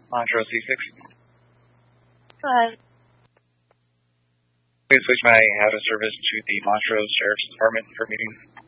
Montrose C6. Go ahead. Please switch my hazard service to the Montrose Sheriff's Department for meeting.